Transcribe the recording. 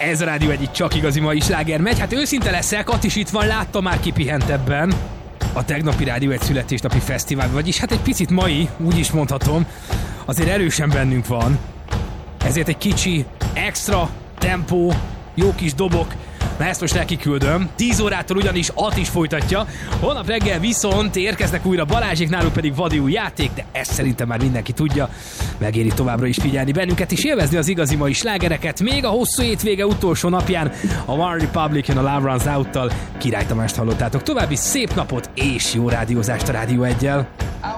Ez a Rádió egyik csak igazi mai sláger megy. Hát őszinte leszek, Kat is itt van, láttam már kipihentebben a tegnapi Rádió egy születésnapi fesztivál, vagyis hát egy picit mai, úgy is mondhatom, azért erősen bennünk van. Ezért egy kicsi, extra tempó, jó kis dobok. Na ezt most nekiküldöm. 10 órától ugyanis At is folytatja. Holnap reggel viszont érkeznek újra Balázsék, náluk pedig vadi új játék, de ezt szerintem már mindenki tudja. Megéri továbbra is figyelni bennünket és élvezni az igazi mai slágereket. Még a hosszú hétvége utolsó napján a One Republican a Love Runs Out-tal Király Tamást hallottátok. További szép napot és jó rádiózást a Rádió 1-jel.